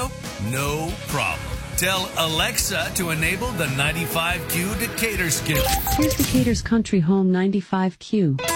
radio? No problem. Tell Alexa to enable the 95Q Decatur skill. Here's Decatur's Country Home 95Q.